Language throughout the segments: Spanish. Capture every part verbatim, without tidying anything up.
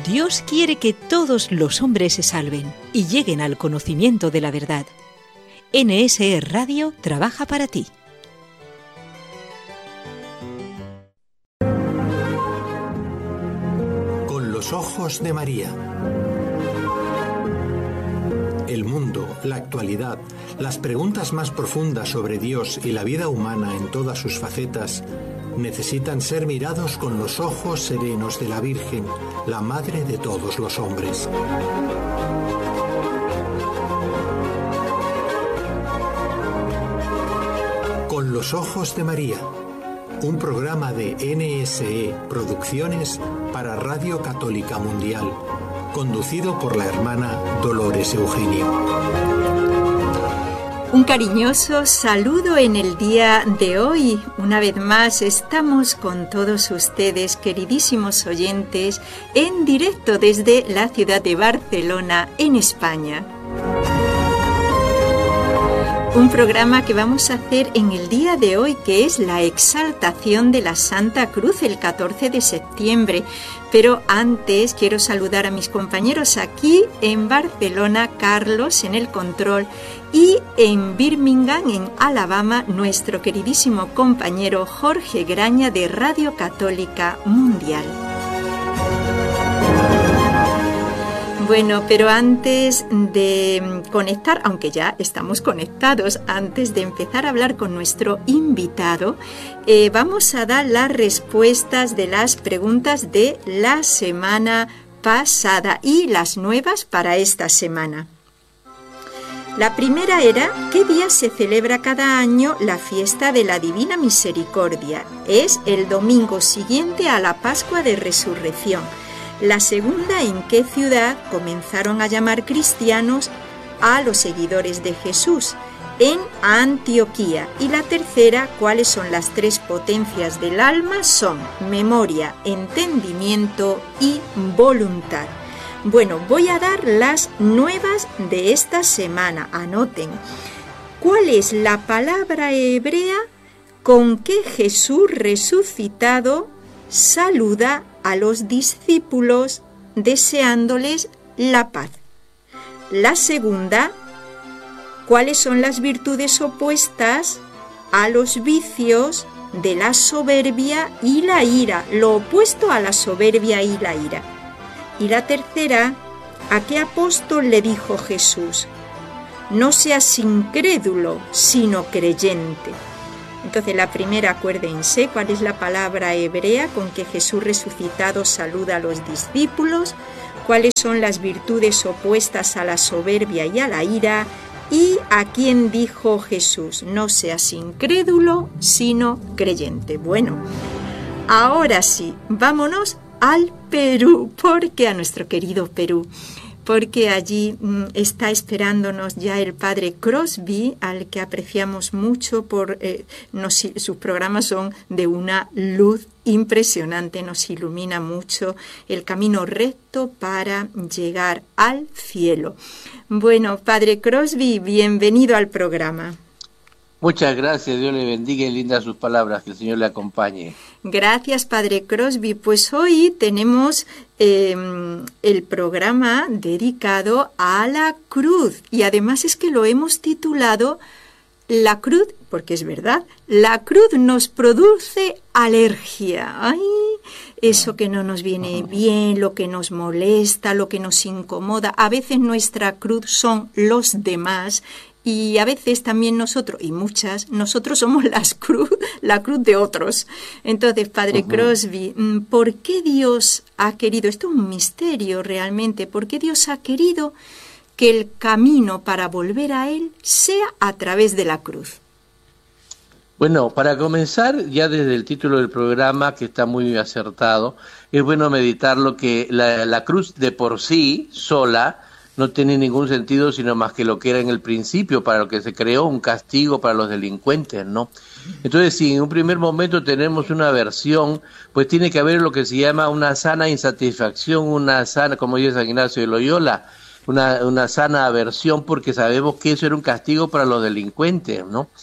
Dios quiere que todos los hombres se salven y lleguen al conocimiento de la verdad. N S E Radio trabaja para ti. Con los ojos de María. El mundo, la actualidad, las preguntas más profundas sobre Dios y la vida humana en todas sus facetas necesitan ser mirados con los ojos serenos de la Virgen, la Madre de todos los hombres. Con los ojos de María, un programa de N S E Producciones para Radio Católica Mundial, conducido por la hermana Dolores Eugenio. Un cariñoso saludo en el día de hoy. Una vez más estamos con todos ustedes, queridísimos oyentes, en directo desde la ciudad de Barcelona, en España. Un programa que vamos a hacer en el día de hoy, que es la exaltación de la Santa Cruz, el catorce de septiembre. Pero antes quiero saludar a mis compañeros aquí en Barcelona, Carlos en el control, y en Birmingham, en Alabama, nuestro queridísimo compañero Jorge Graña de Radio Católica Mundial. Bueno, pero antes de conectar, aunque ya estamos conectados, antes de empezar a hablar con nuestro invitado, eh, vamos a dar las respuestas de las preguntas de la semana pasada y las nuevas para esta semana. La primera era, ¿qué día se celebra cada año la fiesta de la Divina Misericordia? Es el domingo siguiente a la Pascua de Resurrección. La segunda, ¿en qué ciudad comenzaron a llamar cristianos a los seguidores de Jesús? En Antioquía. Y la tercera, ¿cuáles son las tres potencias del alma? Son memoria, entendimiento y voluntad. Bueno, voy a dar las nuevas de esta semana. Anoten. ¿Cuál es la palabra hebrea con que Jesús resucitado saluda a los discípulos deseándoles la paz? La segunda, ¿cuáles son las virtudes opuestas a los vicios de la soberbia y la ira? Lo opuesto a la soberbia y la ira. Y la tercera, ¿a qué apóstol le dijo Jesús? No seas incrédulo, sino creyente. Entonces, la primera, acuérdense, ¿cuál es la palabra hebrea con que Jesús resucitado saluda a los discípulos? ¿Cuáles son las virtudes opuestas a la soberbia y a la ira? ¿Y a quién dijo Jesús? No seas incrédulo, sino creyente. Bueno, ahora sí, vámonos al Perú, porque a nuestro querido Perú. Porque allí mm, está esperándonos ya el padre Crosby, al que apreciamos mucho, por eh, nos, sus programas son de una luz impresionante, nos ilumina mucho el camino recto para llegar al cielo. Bueno, padre Crosby, bienvenido al programa. Muchas gracias, Dios le bendiga y lindas sus palabras, que el Señor le acompañe. Gracias, padre Crosby. Pues hoy tenemos eh, el programa dedicado a la cruz y además es que lo hemos titulado La cruz, porque es verdad, la cruz nos produce alergia. Ay, eso que no nos viene bien, lo que nos molesta, lo que nos incomoda. A veces nuestra cruz son los demás. Y a veces también nosotros, y muchas, nosotros somos las cruz, la cruz de otros. Entonces, padre uh-huh. Crosby, ¿por qué Dios ha querido, esto es un misterio realmente, por qué Dios ha querido que el camino para volver a Él sea a través de la cruz? Bueno, para comenzar, ya desde el título del programa, que está muy acertado, es bueno meditar lo que la, la cruz de por sí, sola, no tiene ningún sentido sino más que lo que era en el principio, para lo que se creó, un castigo para los delincuentes, ¿no? Entonces, si en un primer momento tenemos una aversión, pues tiene que haber lo que se llama una sana insatisfacción, una sana, como dice San Ignacio de Loyola, una, una sana aversión, porque sabemos que eso era un castigo para los delincuentes, ¿no?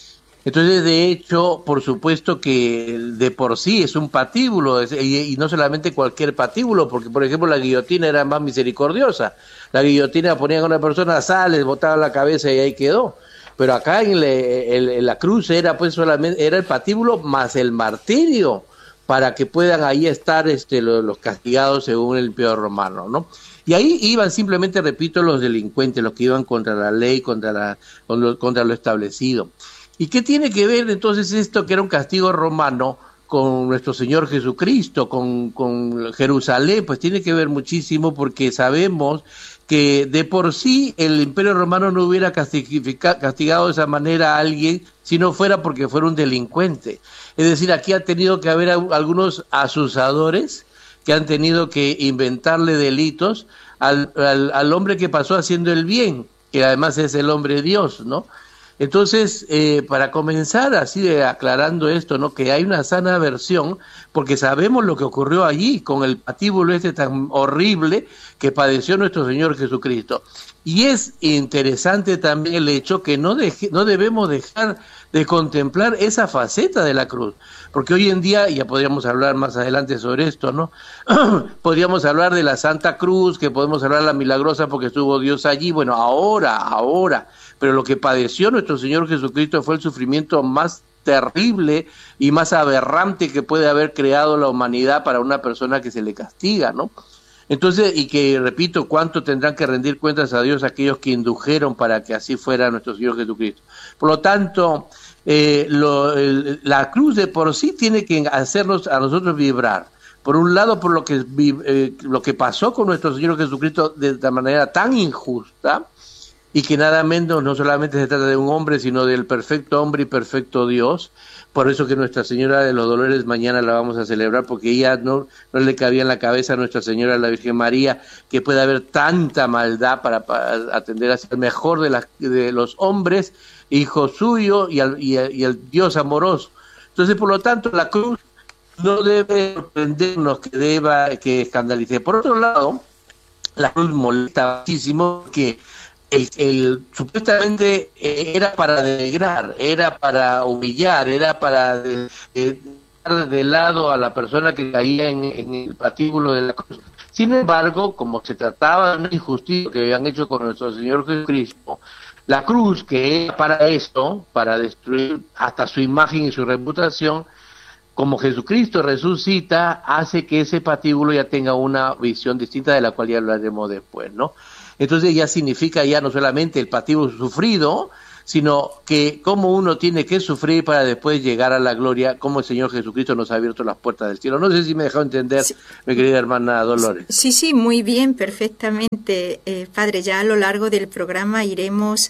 Entonces, de hecho, por supuesto que de por sí es un patíbulo, es, y, y no solamente cualquier patíbulo, porque, por ejemplo, la guillotina era más misericordiosa. La guillotina ponía a una persona, sale, botaba la cabeza y ahí quedó. Pero acá en, le, en, en la cruz era pues solamente era el patíbulo más el martirio, para que puedan ahí estar este, los, los castigados según el Imperio Romano, ¿no? Y ahí iban simplemente, repito, los delincuentes, los que iban contra la ley, contra, la, contra lo establecido. ¿Y qué tiene que ver entonces esto, que era un castigo romano, con nuestro Señor Jesucristo, con, con Jerusalén? Pues tiene que ver muchísimo, porque sabemos que de por sí el Imperio Romano no hubiera castigado de esa manera a alguien si no fuera porque fuera un delincuente. Es decir, aquí ha tenido que haber algunos asusadores que han tenido que inventarle delitos al, al, al hombre que pasó haciendo el bien, que además es el hombre Dios, ¿no? Entonces, eh, para comenzar así de aclarando esto, ¿no? Que hay una sana versión, porque sabemos lo que ocurrió allí con el patíbulo este tan horrible que padeció nuestro Señor Jesucristo. Y es interesante también el hecho que no, deje, no debemos dejar de contemplar esa faceta de la cruz, porque hoy en día, ya podríamos hablar más adelante sobre esto, ¿no? Podríamos hablar de la Santa Cruz, que podemos hablar de la milagrosa porque estuvo Dios allí. Bueno, ahora, ahora, pero lo que padeció nuestro Señor Jesucristo fue el sufrimiento más terrible y más aberrante que puede haber creado la humanidad para una persona que se le castiga, ¿no? Entonces, y que, repito, cuánto tendrán que rendir cuentas a Dios aquellos que indujeron para que así fuera nuestro Señor Jesucristo. Por lo tanto, eh, lo, el, la cruz de por sí tiene que hacernos a nosotros vibrar. Por un lado, por lo que, eh, lo que pasó con nuestro Señor Jesucristo de esta manera tan injusta, y que nada menos, no solamente se trata de un hombre, sino del perfecto hombre y perfecto Dios. Por eso que Nuestra Señora de los Dolores mañana la vamos a celebrar, porque ella no, no le cabía en la cabeza a Nuestra Señora, la Virgen María, que puede haber tanta maldad para, para atender a ser mejor de, las, de los hombres, hijo suyo y al, y, y al Dios amoroso. Entonces, por lo tanto, la cruz no debe sorprendernos, que deba, que escandalice. Por otro lado, la cruz molesta muchísimo, que El, el, supuestamente era para denigrar, era para humillar, era para de, de, dejar de lado a la persona que caía en, en el patíbulo de la cruz. Sin embargo, como se trataba de una injusticia que habían hecho con nuestro Señor Jesucristo, la cruz, que era para esto, para destruir hasta su imagen y su reputación, como Jesucristo resucita, hace que ese patíbulo ya tenga una visión distinta, de la cual ya hablaremos después, ¿no? Entonces ya significa ya no solamente el patíbulo sufrido, sino que cómo uno tiene que sufrir para después llegar a la gloria, como el Señor Jesucristo nos ha abierto las puertas del cielo. No sé si me dejó entender, sí, mi querida hermana Dolores. Sí, sí, muy bien, perfectamente, eh, Padre. Ya a lo largo del programa iremos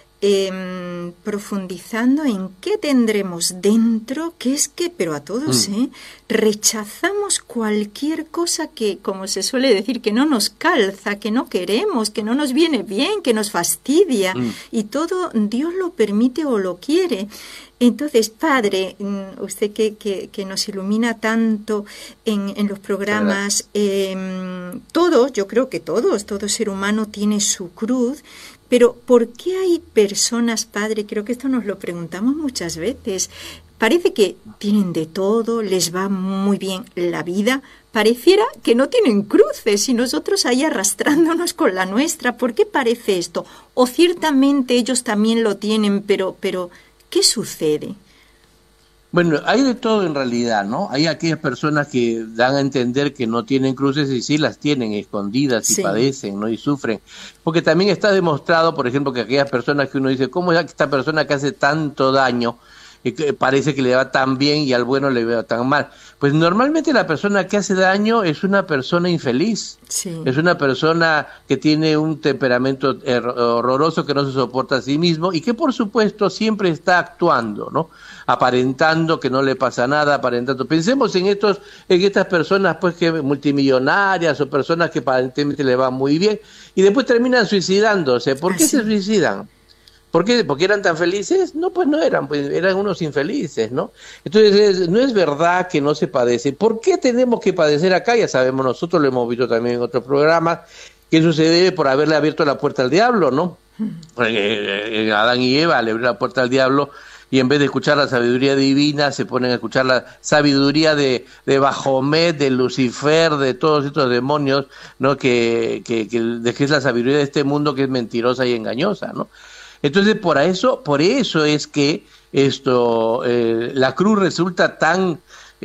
Eh, profundizando en qué tendremos dentro, que es que, pero a todos, mm. ¿eh? rechazamos cualquier cosa que, como se suele decir, que no nos calza, que no queremos, que no nos viene bien, que nos fastidia, mm. y todo Dios lo permite o lo quiere. Entonces, Padre, usted que, que, que nos ilumina tanto en, en los programas, eh, todos, yo creo que todos, todo ser humano tiene su cruz. Pero ¿por qué hay personas, Padre? Creo que esto nos lo preguntamos muchas veces. Parece que tienen de todo, les va muy bien la vida. Pareciera que no tienen cruces y nosotros ahí arrastrándonos con la nuestra. ¿Por qué parece esto? O ciertamente ellos también lo tienen, pero, pero ¿qué sucede? Bueno, hay de todo en realidad, ¿no? Hay aquellas personas que dan a entender que no tienen cruces y sí las tienen escondidas y sí. padecen, ¿no? Y sufren. Porque también está demostrado, por ejemplo, que aquellas personas que uno dice, ¿cómo es esta persona que hace tanto daño, y que parece que le va tan bien y al bueno le va tan mal? Pues normalmente la persona que hace daño es una persona infeliz. Sí. Es una persona que tiene un temperamento horroroso, que no se soporta a sí mismo y que por supuesto siempre está actuando, ¿no? Aparentando que no le pasa nada, aparentando. Pensemos en estos, en estas personas pues que multimillonarias o personas que aparentemente le va muy bien y después terminan suicidándose. ¿Por qué ah, sí. se suicidan? ¿Por qué? ¿Porque eran tan felices? No, pues no eran, pues eran unos infelices, ¿no? Entonces, no es verdad que no se padece. ¿Por qué tenemos que padecer acá? Ya sabemos, nosotros lo hemos visto también en otros programas, que eso se debe por haberle abierto la puerta al diablo, ¿no? Mm. Adán y Eva le abrieron la puerta al diablo, y en vez de escuchar la sabiduría divina se ponen a escuchar la sabiduría de, de Baphomet, de Lucifer, de todos estos demonios, ¿no? que, que, que, que es la sabiduría de este mundo, que es mentirosa y engañosa, ¿no? Entonces por eso, por eso es que esto eh, la cruz resulta tan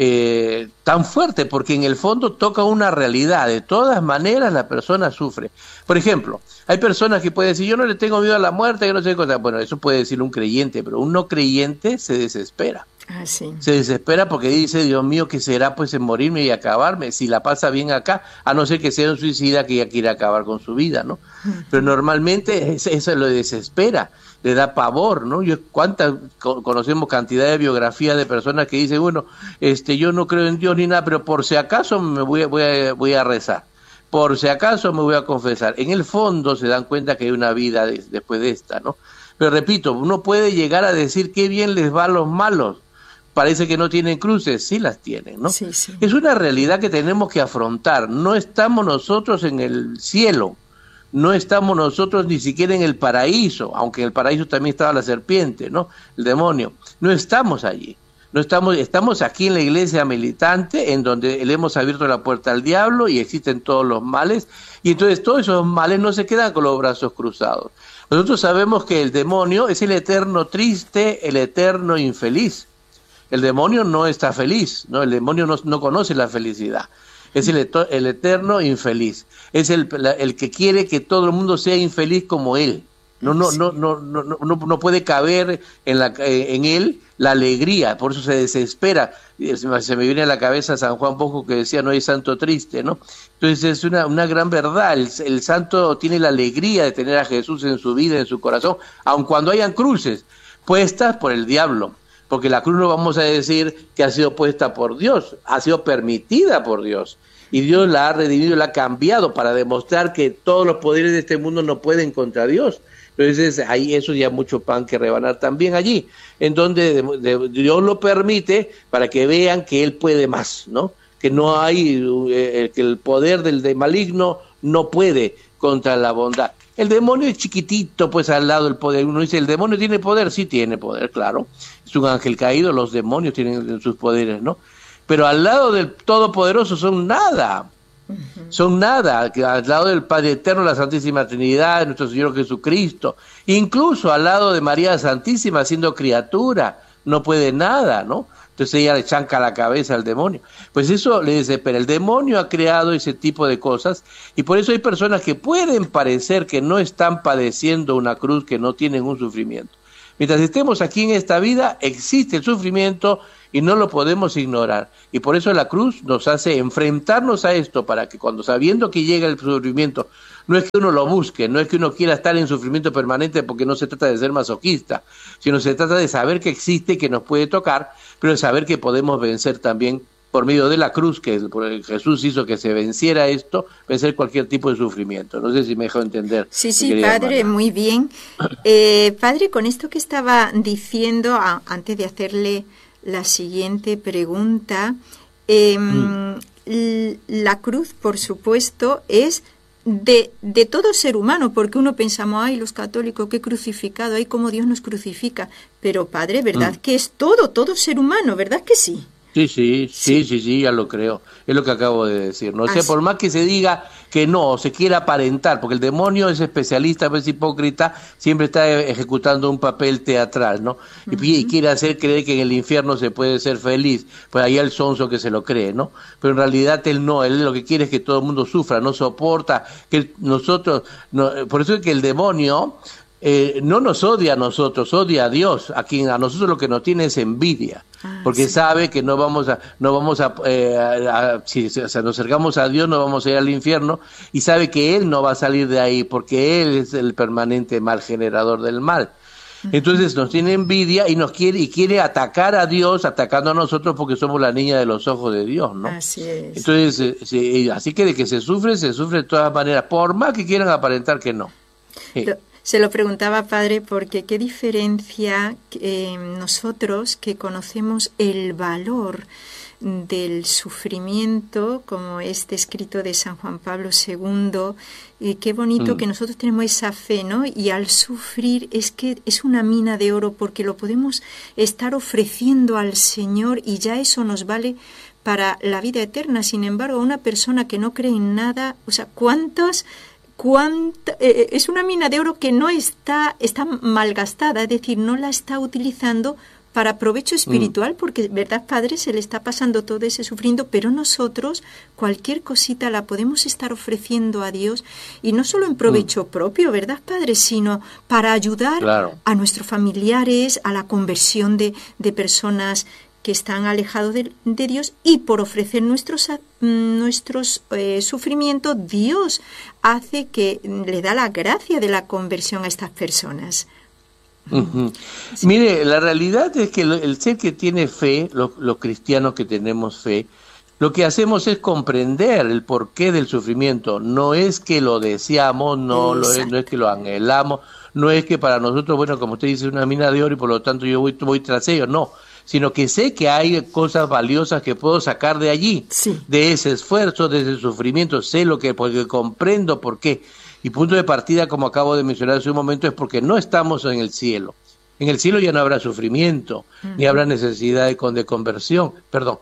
Eh, tan fuerte, porque en el fondo toca una realidad. De todas maneras la persona sufre. Por ejemplo, hay personas que pueden decir, yo no le tengo miedo a la muerte, yo no sé qué cosa. Bueno, eso puede decir un creyente, pero un no creyente se desespera. Ah, sí. Se desespera porque dice, Dios mío, ¿qué será pues en morirme y acabarme? Si la pasa bien acá, a no ser que sea un suicida que ya quiera acabar con su vida, ¿no? Pero normalmente eso, eso lo desespera, le da pavor, ¿no? Yo cuántas conocemos cantidad de biografías de personas que dicen, bueno, este, yo no creo en Dios ni nada, pero por si acaso me voy, voy, a, voy a rezar, por si acaso me voy a confesar. En el fondo se dan cuenta que hay una vida de, después de esta, ¿no? Pero repito, uno puede llegar a decir qué bien les va a los malos. Parece que no tienen cruces, sí las tienen, ¿no? Sí, sí. Es una realidad que tenemos que afrontar. No estamos nosotros en el cielo, no estamos nosotros ni siquiera en el paraíso, aunque en el paraíso también estaba la serpiente, ¿no? El demonio. No estamos allí. No estamos, estamos aquí en la iglesia militante, en donde le hemos abierto la puerta al diablo y existen todos los males, y entonces todos esos males no se quedan con los brazos cruzados. Nosotros sabemos que el demonio es el eterno triste, el eterno infeliz. El demonio no está feliz, ¿no? El demonio no, no conoce la felicidad. Es el, eto, el eterno infeliz. Es el, la, el que quiere que todo el mundo sea infeliz como él. No, no, no, no, no, no, no puede caber en, la, en él la alegría, por eso se desespera. Se me viene a la cabeza San Juan Bosco que decía, no hay santo triste, ¿no? Entonces es una, una gran verdad. El, el santo tiene la alegría de tener a Jesús en su vida, en su corazón, aun cuando hayan cruces puestas por el diablo. Porque la cruz no vamos a decir que ha sido puesta por Dios, ha sido permitida por Dios. Y Dios la ha redimido, la ha cambiado para demostrar que todos los poderes de este mundo no pueden contra Dios. Entonces, ahí eso ya mucho pan que rebanar también allí, en donde de, de, Dios lo permite para que vean que Él puede más, ¿no? Que no hay, eh, que el poder del de maligno no puede contra la bondad. El demonio es chiquitito, pues al lado del poder. Uno dice, ¿el demonio tiene poder? Sí tiene poder, claro. Es un ángel caído, los demonios tienen sus poderes, ¿no? Pero al lado del Todopoderoso son nada. Uh-huh. Son nada. Que al lado del Padre Eterno, la Santísima Trinidad, nuestro Señor Jesucristo. Incluso al lado de María Santísima, siendo criatura, no puede nada, ¿no? Entonces ella le chanca la cabeza al demonio. Pues eso le desespera. El demonio ha creado ese tipo de cosas y por eso hay personas que pueden parecer que no están padeciendo una cruz, que no tienen un sufrimiento. Mientras estemos aquí en esta vida, existe el sufrimiento y no lo podemos ignorar. Y por eso la cruz nos hace enfrentarnos a esto, para que cuando sabiendo que llega el sufrimiento, no es que uno lo busque, no es que uno quiera estar en sufrimiento permanente, porque no se trata de ser masoquista, sino se trata de saber que existe, que nos puede tocar, pero de saber que podemos vencer también por medio de la cruz, que Jesús hizo que se venciera esto, vencer cualquier tipo de sufrimiento. No sé si me dejo entender. Sí, sí, padre, hermana. Muy bien. Eh, padre, con esto que estaba diciendo, a, antes de hacerle la siguiente pregunta, eh, mm. la cruz, por supuesto, es de, de todo ser humano, porque uno pensamos, ay, los católicos, qué crucificado, ay, cómo Dios nos crucifica. Pero, padre, ¿verdad mm. que es todo, todo ser humano, verdad que sí? Sí, sí, sí, sí, sí, ya lo creo. Es lo que acabo de decir. No sé, por más que se diga que no, se quiera aparentar, porque el demonio es especialista, es hipócrita, siempre está ejecutando un papel teatral, ¿no? Uh-huh. Y, y quiere hacer creer que en el infierno se puede ser feliz. Pues ahí el sonso que se lo cree, ¿no? Pero en realidad él no, él lo que quiere es que todo el mundo sufra, no soporta que nosotros, no, por eso es que el demonio eh, no nos odia a nosotros, odia a Dios, a quien a nosotros lo que nos tiene es envidia. Ah, porque sí. sabe que no vamos a, no vamos a, eh, a, a si, si o sea, nos acercamos a Dios no vamos a ir al infierno, y sabe que Él no va a salir de ahí porque Él es el permanente mal generador del mal. Uh-huh. Entonces nos tiene envidia y nos quiere y quiere atacar a Dios, atacando a nosotros porque somos la niña de los ojos de Dios, ¿no? Así es. Entonces, eh, sí, así que de que se sufre, se sufre de todas maneras, por más que quieran aparentar que no. Sí. Pero se lo preguntaba, padre, porque qué diferencia eh, nosotros que conocemos el valor del sufrimiento, como este escrito de San Juan Pablo segundo, y qué bonito mm. que nosotros tenemos esa fe, ¿no? Y al sufrir es que es una mina de oro, porque lo podemos estar ofreciendo al Señor y ya eso nos vale para la vida eterna. Sin embargo, una persona que no cree en nada, o sea, ¿cuántas... Cuánta, eh, es una mina de oro que no está, está malgastada, es decir, no la está utilizando para provecho espiritual, mm. porque, ¿verdad, Padre? Se le está pasando todo ese sufriendo, pero nosotros cualquier cosita la podemos estar ofreciendo a Dios, y no solo en provecho mm. propio, ¿verdad, Padre? Sino para ayudar claro. a nuestros familiares, a la conversión de, de personas que están alejados de, de Dios, y por ofrecer nuestros, nuestros eh, sufrimientos, Dios hace que le da la gracia de la conversión a estas personas. Uh-huh. Sí. Mire, la realidad es que el ser que tiene fe, los, los cristianos que tenemos fe, lo que hacemos es comprender el porqué del sufrimiento. No es que lo deseamos, no, lo es, no es que lo anhelamos, no es que para nosotros, bueno, como usted dice, es una mina de oro y por lo tanto yo voy, voy tras ellos, no. Sino que sé que hay cosas valiosas que puedo sacar de allí, sí. de ese esfuerzo, de ese sufrimiento, sé lo que, porque comprendo por qué. Y punto de partida, como acabo de mencionar hace un momento, es porque no estamos en el cielo. En el cielo ya no habrá sufrimiento, uh-huh. ni habrá necesidad de, de conversión, perdón.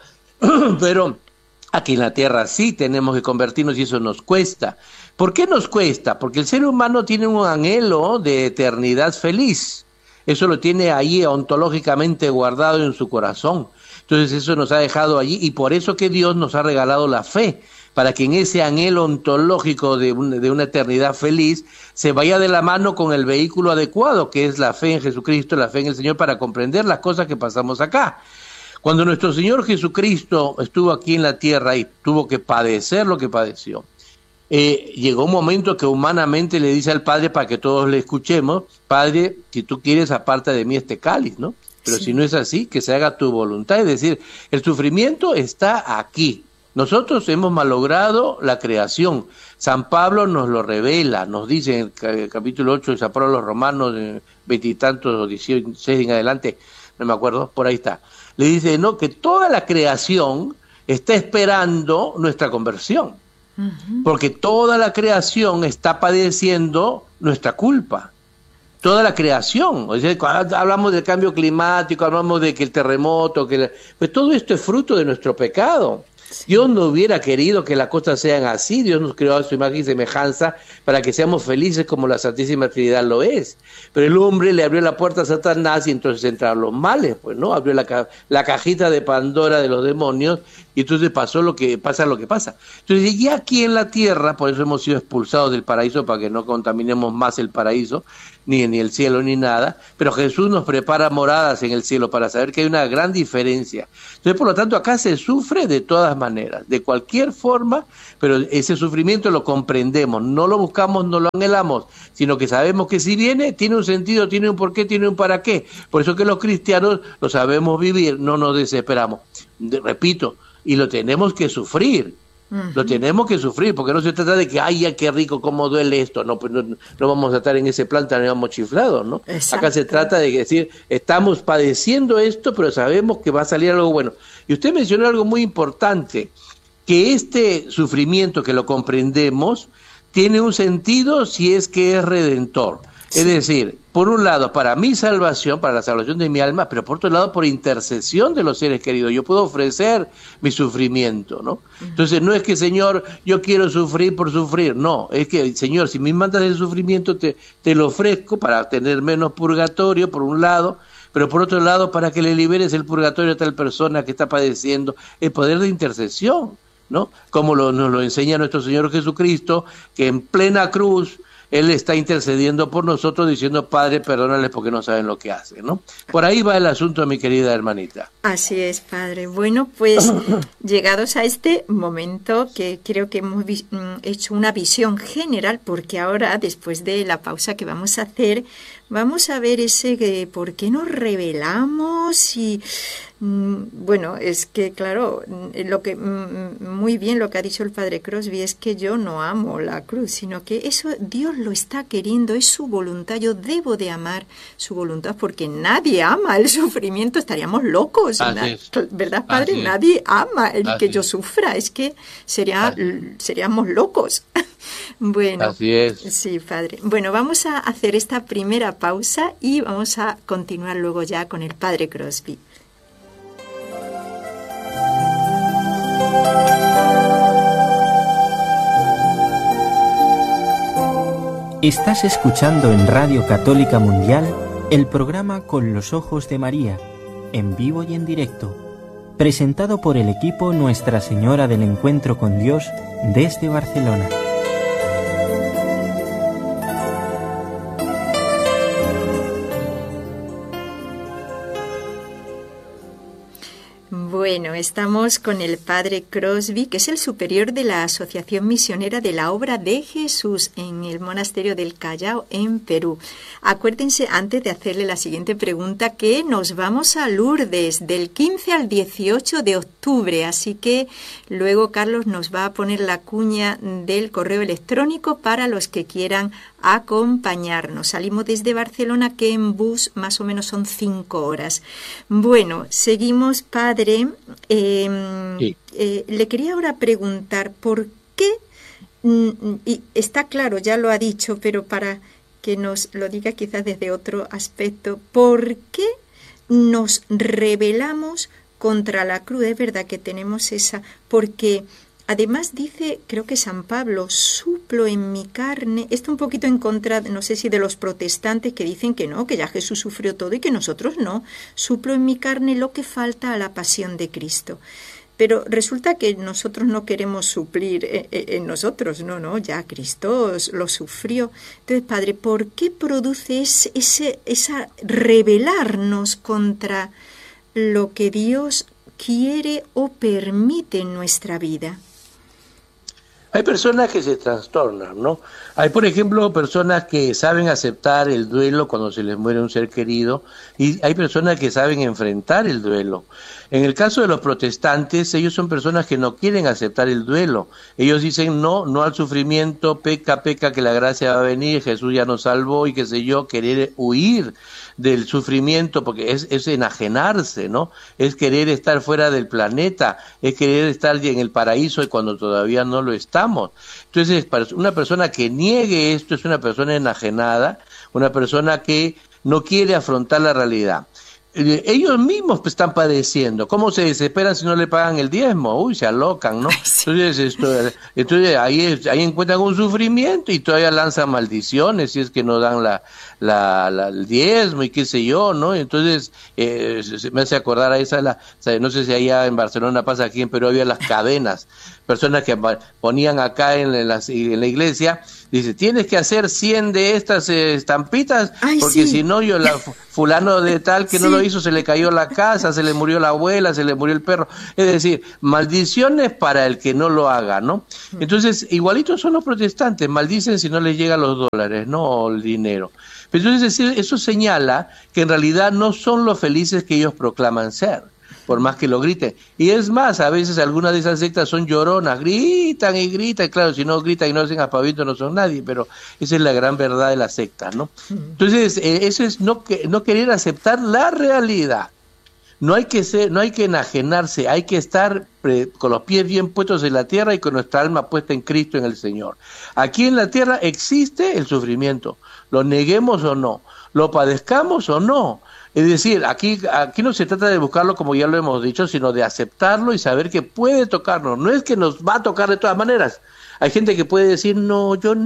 Pero aquí en la tierra sí tenemos que convertirnos y eso nos cuesta. ¿Por qué nos cuesta? Porque el ser humano tiene un anhelo de eternidad feliz. Eso lo tiene ahí ontológicamente guardado en su corazón. Entonces eso nos ha dejado allí, y por eso que Dios nos ha regalado la fe, para que en ese anhelo ontológico de, un, de una eternidad feliz se vaya de la mano con el vehículo adecuado, que es la fe en Jesucristo, la fe en el Señor, para comprender las cosas que pasamos acá. Cuando nuestro Señor Jesucristo estuvo aquí en la tierra y tuvo que padecer lo que padeció, Eh, llegó un momento que humanamente le dice al Padre, para que todos le escuchemos: Padre, si tú quieres, aparta de mí este cáliz, ¿no? Pero sí. si no es así, que se haga tu voluntad. Es decir, el sufrimiento está aquí. Nosotros hemos malogrado la creación. San Pablo nos lo revela, nos dice en el capítulo ocho de San Pablo a los Romanos, veintitantos o dieciséis en adelante, no me acuerdo, por ahí está. Le dice, no, que toda la creación está esperando nuestra conversión. Porque toda la creación está padeciendo nuestra culpa. Toda la creación. O sea, cuando hablamos del cambio climático, hablamos de que el terremoto, que la... pues todo esto es fruto de nuestro pecado. Sí. Dios no hubiera querido que las cosas sean así. Dios nos creó a su imagen y semejanza para que seamos felices como la Santísima Trinidad lo es. Pero el hombre le abrió la puerta a Satanás y entonces entraron los males, pues, ¿no? Abrió la, ca la cajita de Pandora de los demonios y entonces pasó lo que pasa, lo que pasa. Entonces, ya aquí en la tierra, por eso hemos sido expulsados del paraíso, para que no contaminemos más el paraíso, ni, ni el cielo, ni nada, pero Jesús nos prepara moradas en el cielo para saber que hay una gran diferencia. Entonces, por lo tanto, acá se sufre de todas maneras, de cualquier forma, pero ese sufrimiento lo comprendemos, no lo buscamos, no lo anhelamos, sino que sabemos que si viene, tiene un sentido, tiene un porqué, tiene un para qué. Por eso que los cristianos lo sabemos vivir, no nos desesperamos. De, repito, y lo tenemos que sufrir. Uh-huh. Lo tenemos que sufrir, porque no se trata de que, ay, ya qué rico, cómo duele esto. No, pues no, no vamos a estar en ese plan tan mochiflado, ¿no? Exacto. Acá se trata de decir, estamos padeciendo esto, pero sabemos que va a salir algo bueno. Y usted mencionó algo muy importante, que este sufrimiento, que lo comprendemos, tiene un sentido si es que es redentor. Sí. Es decir, por un lado, para mi salvación, para la salvación de mi alma, pero por otro lado, por intercesión de los seres queridos. Yo puedo ofrecer mi sufrimiento, ¿no? Uh-huh. Entonces, no es que, Señor, yo quiero sufrir por sufrir. No, es que, Señor, si me mandas el sufrimiento, te, te lo ofrezco para tener menos purgatorio, por un lado, pero por otro lado, para que le liberes el purgatorio a tal persona que está padeciendo. El poder de intercesión, ¿no? Como lo, nos lo enseña nuestro Señor Jesucristo, que en plena cruz Él está intercediendo por nosotros, diciendo, Padre, perdónales porque no saben lo que hacen, ¿no? Por ahí va el asunto, mi querida hermanita. Así es, Padre. Bueno, pues llegados a este momento, que creo que hemos hecho una visión general, porque ahora, después de la pausa que vamos a hacer, vamos a ver ese que por qué nos rebelamos y bueno, es que claro, lo que muy bien lo que ha dicho el padre Crosby es que yo no amo la cruz, sino que eso Dios lo está queriendo, es su voluntad. Yo debo de amar su voluntad porque nadie ama el sufrimiento, estaríamos locos, ¿verdad, padre? Así nadie ama el Así que yo sufra, es que sería Así. seríamos locos. Bueno, Así es. Sí, padre. Bueno, vamos a hacer esta primera pausa y vamos a continuar luego ya con el padre Crosby. Estás escuchando en Radio Católica Mundial el programa Con los Ojos de María, en vivo y en directo, presentado por el equipo Nuestra Señora del Encuentro con Dios desde Barcelona. Bueno, estamos con el padre Crosby, que es el superior de la Asociación Misionera de la Obra de Jesús en el monasterio del Callao, en Perú. Acuérdense, antes de hacerle la siguiente pregunta, que nos vamos a Lourdes del quince al dieciocho de octubre, así que luego Carlos nos va a poner la cuña del correo electrónico para los que quieran acompañarnos. Salimos desde Barcelona, que en bus más o menos son cinco horas. Bueno, seguimos, padre. Eh, sí. eh, le quería ahora preguntar por qué, y está claro, ya lo ha dicho, pero para que nos lo diga quizás desde otro aspecto, ¿por qué nos rebelamos contra la cruz? Es verdad que tenemos esa, porque además dice, creo que San Pablo, suplo en mi carne, esto un poquito en contra, no sé si de los protestantes que dicen que no, que ya Jesús sufrió todo y que nosotros no, suplo en mi carne lo que falta a la pasión de Cristo. Pero resulta que nosotros no queremos suplir en nosotros, no, no, ya Cristo lo sufrió. Entonces, padre, ¿por qué produce ese, ese, esa rebelarnos contra lo que Dios quiere o permite en nuestra vida? Hay personas que se trastornan, ¿no? Hay, por ejemplo, personas que saben aceptar el duelo cuando se les muere un ser querido, y hay personas que saben enfrentar el duelo. En el caso de los protestantes, ellos son personas que no quieren aceptar el duelo. Ellos dicen no, no al sufrimiento, peca, peca, que la gracia va a venir, Jesús ya nos salvó y qué sé yo, querer huir del sufrimiento, porque es, es enajenarse, ¿no? Es querer estar fuera del planeta, es querer estar en el paraíso y cuando todavía no lo estamos. Entonces, una persona que niegue esto es una persona enajenada, una persona que no quiere afrontar la realidad. Ellos mismos están padeciendo. ¿Cómo se desesperan si no le pagan el diezmo? Uy, se alocan, ¿no? Entonces, esto, entonces ahí, ahí encuentran un sufrimiento y todavía lanzan maldiciones si es que no dan la, la, la el diezmo y qué sé yo, ¿no? Entonces, eh, me hace acordar a esa, la, no sé si allá en Barcelona pasa, aquí en Perú había las cadenas, personas que ponían acá en la, en la iglesia, dice, tienes que hacer cien de estas eh, estampitas, Ay, porque sí. si no, yo la fulano de tal que sí. no lo hizo, se le cayó la casa, se le murió la abuela, se le murió el perro. Es decir, maldiciones para el que no lo haga, ¿no? Entonces, igualitos son los protestantes, maldicen si no les llegan los dólares, ¿no? O el dinero. Pero entonces eso señala que en realidad no son los felices que ellos proclaman ser, por más que lo griten. Y es más, a veces algunas de esas sectas son lloronas, gritan y gritan, claro, si no gritan y no hacen aspaviento no son nadie, pero esa es la gran verdad de la secta, ¿no? Entonces, eh, eso es no, que, no querer aceptar la realidad. No hay que ser, no hay que enajenarse, hay que estar pre, con los pies bien puestos en la tierra y con nuestra alma puesta en Cristo, en el Señor. Aquí en la tierra existe el sufrimiento, lo neguemos o no, lo padezcamos o no. Es decir, aquí, aquí no se trata de buscarlo como ya lo hemos dicho, sino de aceptarlo y saber que puede tocarnos. No es que nos va a tocar de todas maneras. Hay gente que puede decir, no, yo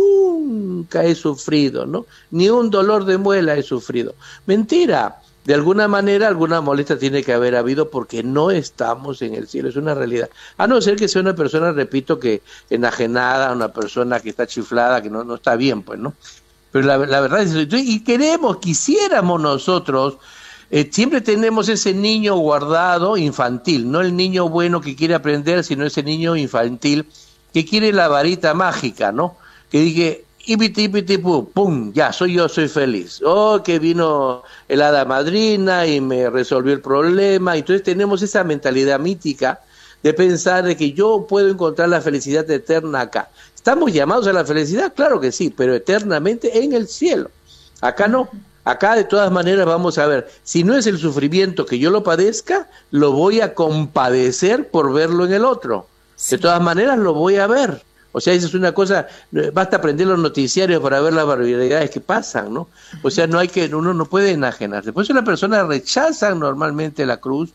nunca he sufrido, ¿no? Ni un dolor de muela he sufrido. Mentira. De alguna manera, alguna molestia tiene que haber habido porque no estamos en el cielo, es una realidad. A no ser que sea una persona, repito, que enajenada, una persona que está chiflada, que no, no está bien, pues, ¿no? Pero la, la verdad es, y queremos, quisiéramos nosotros, eh, siempre tenemos ese niño guardado infantil, no el niño bueno que quiere aprender, sino ese niño infantil que quiere la varita mágica, ¿no? Que dice, y piti, piti, pum, pum, ya, soy yo, soy feliz. Oh, que vino el hada madrina y me resolvió el problema. Entonces tenemos esa mentalidad mítica de pensar de que yo puedo encontrar la felicidad eterna acá. ¿Estamos llamados a la felicidad? Claro que sí, pero eternamente en el cielo. Acá no. Acá de todas maneras vamos a ver, si no es el sufrimiento que yo lo padezca, lo voy a compadecer por verlo en el otro. Sí. De todas maneras lo voy a ver. O sea, esa es una cosa, basta aprender los noticiarios para ver las barbaridades que pasan, ¿no? O sea, no hay que, uno no puede enajenarse. Por eso las personas rechazan normalmente la cruz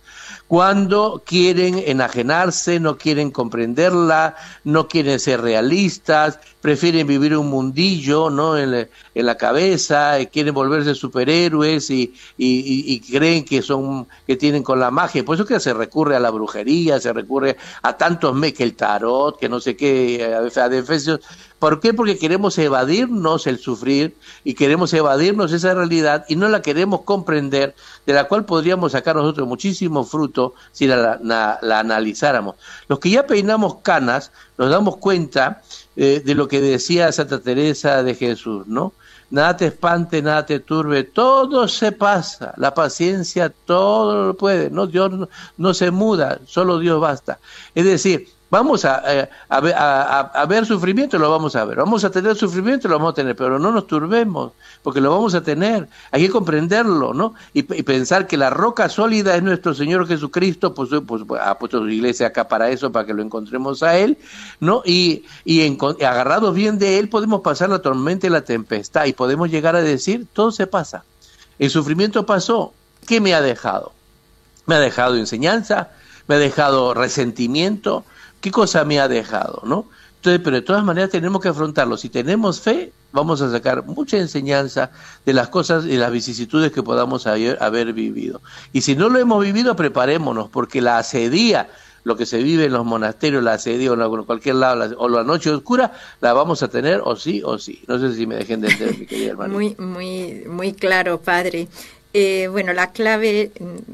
cuando quieren enajenarse, no quieren comprenderla, no quieren ser realistas, prefieren vivir un mundillo, ¿no? En la, en la cabeza, quieren volverse superhéroes y, y, y creen que son, que tienen con la magia. Por eso que se recurre a la brujería, se recurre a tantos me que el tarot, que no sé qué, a Efesios. ¿Por qué? Porque queremos evadirnos el sufrir y queremos evadirnos esa realidad y no la queremos comprender, de la cual podríamos sacar nosotros muchísimo fruto si la, la, la analizáramos. Los que ya peinamos canas nos damos cuenta eh, de lo que decía Santa Teresa de Jesús, ¿no? Nada te espante, nada te turbe, todo se pasa, la paciencia todo lo puede, no, Dios no, no se muda, solo Dios basta. Es decir, vamos a, a, a, a, a ver sufrimiento, lo vamos a ver. Vamos a tener sufrimiento, lo vamos a tener, pero no nos turbemos, porque lo vamos a tener. Hay que comprenderlo, ¿no? Y, y pensar que la roca sólida es nuestro Señor Jesucristo, pues, pues ha puesto su iglesia acá para eso, para que lo encontremos a Él, ¿no? Y, y en, agarrados bien de Él podemos pasar la tormenta y la tempestad, y podemos llegar a decir, todo se pasa. El sufrimiento pasó, ¿qué me ha dejado? Me ha dejado enseñanza, me ha dejado resentimiento. ¿Qué cosa me ha dejado, no? Entonces, pero de todas maneras tenemos que afrontarlo. Si tenemos fe, vamos a sacar mucha enseñanza de las cosas y las vicisitudes que podamos haber, haber vivido. Y si no lo hemos vivido, preparémonos, porque la asedía, lo que se vive en los monasterios, la asedía o en cualquier lado, la, o la noche oscura, la vamos a tener o sí o sí. No sé si me dejen de entender, mi querida hermana. Muy, muy, muy claro, padre. Eh, bueno, la clave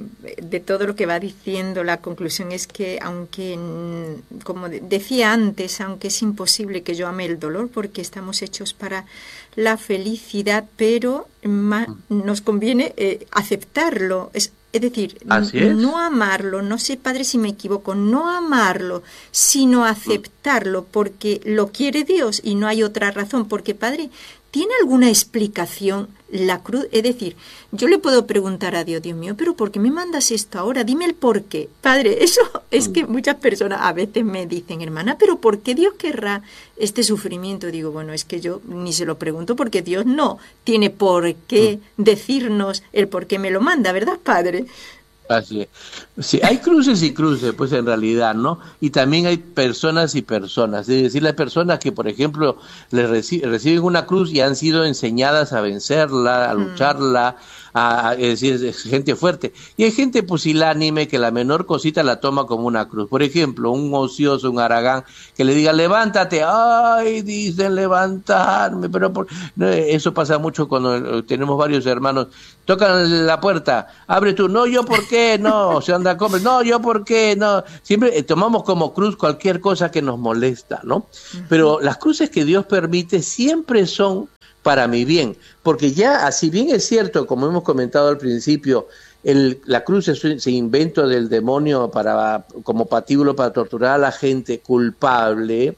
de todo lo que va diciendo, la conclusión es que, aunque, como decía antes, aunque es imposible que yo ame el dolor porque estamos hechos para la felicidad, pero ma, nos conviene eh, aceptarlo, es, es decir, es. no amarlo, no sé, padre, si me equivoco, no amarlo, sino aceptarlo porque lo quiere Dios y no hay otra razón, porque, padre, ¿tiene alguna explicación la cruz? Es decir, yo le puedo preguntar a Dios, Dios mío, ¿pero por qué me mandas esto ahora? Dime el por qué. Padre, eso es que muchas personas a veces me dicen, hermana, ¿pero por qué Dios querrá este sufrimiento? Digo, bueno, es que yo ni se lo pregunto porque Dios no tiene por qué decirnos el por qué me lo manda, ¿verdad, padre? Así es. Sí, hay cruces y cruces, pues en realidad, ¿no? Y también hay personas y personas. Es decir, las personas que, por ejemplo, le reci- reciben una cruz y han sido enseñadas a vencerla, a lucharla, a, a, es decir, es gente fuerte. Y hay gente pusilánime que la menor cosita la toma como una cruz. Por ejemplo, un ocioso, un haragán, que le diga, levántate. Ay, dicen levantarme, pero por... no, eso pasa mucho cuando tenemos varios hermanos. Tocan la puerta, abre tú, no, yo por qué, no, se anda a comer, no, yo por qué, no. Siempre eh, tomamos como cruz cualquier cosa que nos molesta, ¿no? Uh-huh. Pero las cruces que Dios permite siempre son para mi bien, porque ya, así bien es cierto, como hemos comentado al principio, el, la cruz es un invento del demonio para, como patíbulo para torturar a la gente culpable.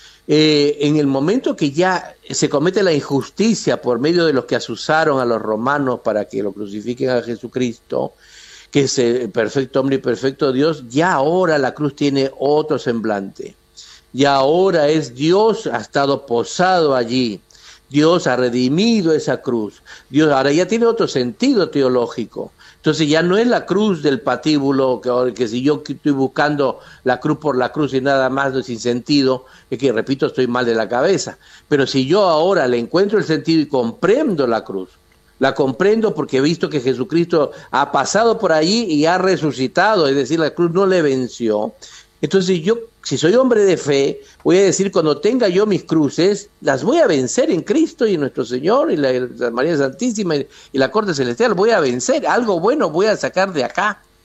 Eh, en el momento que ya se comete la injusticia por medio de los que asusaron a los romanos para que lo crucifiquen a Jesucristo, que es el perfecto hombre y perfecto Dios, ya ahora la cruz tiene otro semblante. Ya ahora es Dios, ha estado posado allí. Dios ha redimido esa cruz. Dios ahora ya tiene otro sentido teológico. Entonces ya no es la cruz del patíbulo, que, que si yo estoy buscando la cruz por la cruz y nada más no sin sentido, es que, repito, estoy mal de la cabeza. Pero si yo ahora le encuentro el sentido y comprendo la cruz, la comprendo porque he visto que Jesucristo ha pasado por allí y ha resucitado, es decir, la cruz no le venció. Entonces yo, si soy hombre de fe, voy a decir, cuando tenga yo mis cruces, las voy a vencer en Cristo y en nuestro Señor y la, la María Santísima y, y la corte celestial, voy a vencer, algo bueno voy a sacar de acá.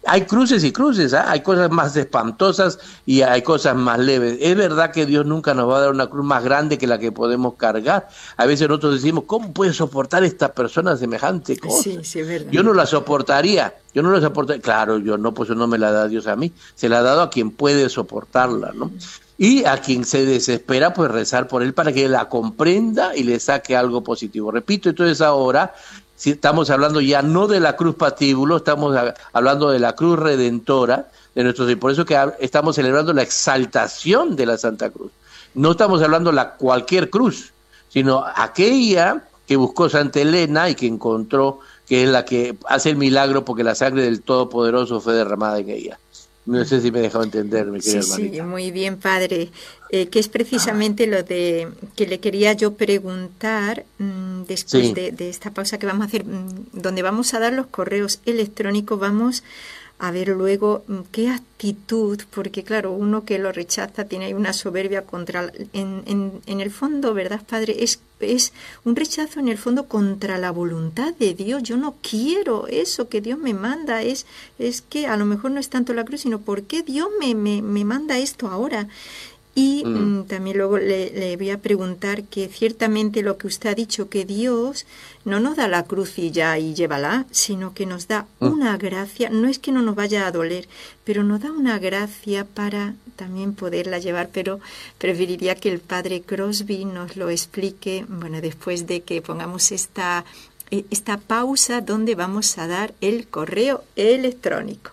hay cruces y cruces, ¿eh? Hay cosas más espantosas y hay cosas más leves. Es verdad que Dios nunca nos va a dar una cruz más grande que la que podemos cargar. A veces nosotros decimos, ¿cómo puede soportar esta persona semejante cosa? Sí, sí, es verdad. Yo no la soportaría, yo no la soportaría. Claro, yo no, pues no me la da Dios a mí, se la ha dado a quien puede soportarla, ¿no? Y a quien se desespera, pues rezar por él para que la comprenda y le saque algo positivo. Repito, entonces ahora... Si estamos hablando ya no de la cruz patíbulo, estamos a, hablando de la cruz redentora de nuestros, y por eso que estamos celebrando la exaltación de la Santa Cruz. No estamos hablando de la cualquier cruz, sino aquella que buscó Santa Elena y que encontró, que es la que hace el milagro porque la sangre del Todopoderoso fue derramada en ella. No sé si me he dejado entender, mi querida sí, hermanita. Sí, muy bien, padre. Eh, que es precisamente lo de que le quería yo preguntar mmm, después sí. de, de esta pausa que vamos a hacer, mmm, donde vamos a dar los correos electrónicos, vamos a ver luego mmm, qué actitud, porque claro, uno que lo rechaza tiene ahí una soberbia contra, en, en, en el fondo, ¿verdad, padre? Es, es un rechazo en el fondo contra la voluntad de Dios. Yo no quiero eso que Dios me manda, es, es que a lo mejor no es tanto la cruz, sino ¿por qué Dios me, me, me manda esto ahora? Y mm. también luego le, le voy a preguntar que ciertamente lo que usted ha dicho, que Dios no nos da la cruz y ya y llévala, sino que nos da mm. una gracia, no es que no nos vaya a doler, pero nos da una gracia para también poderla llevar, pero preferiría que el padre Crosby nos lo explique, bueno, después de que pongamos esta, esta pausa donde vamos a dar el correo electrónico.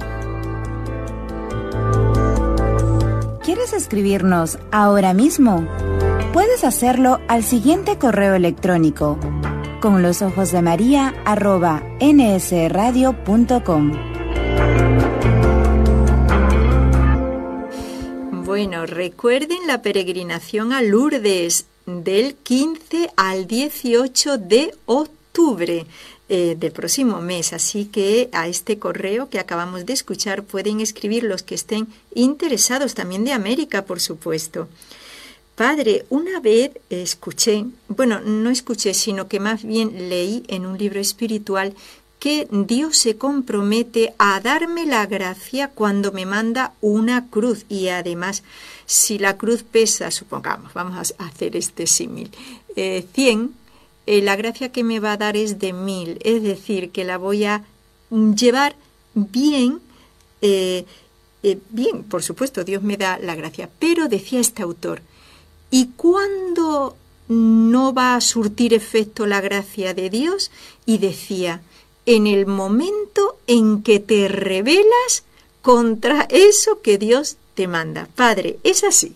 ¿Quieres escribirnos ahora mismo? Puedes hacerlo al siguiente correo electrónico, con los ojos de María arroba nsradio punto com. Bueno, recuerden la peregrinación a Lourdes del quince al dieciocho de octubre. Eh, del próximo mes, así que a este correo que acabamos de escuchar pueden escribir los que estén interesados, también de América, por supuesto. Padre, una vez escuché, bueno, no escuché, sino que más bien leí en un libro espiritual que Dios se compromete a darme la gracia cuando me manda una cruz, y además, si la cruz pesa, supongamos, vamos a hacer este símil, eh, cien, Eh, la gracia que me va a dar es de mil, es decir, que la voy a llevar bien, eh, eh, bien, por supuesto, Dios me da la gracia, pero decía este autor, ¿y cuándo no va a surtir efecto la gracia de Dios? Y decía, en el momento en que te rebelas contra eso que Dios te manda. Padre, ¿es así?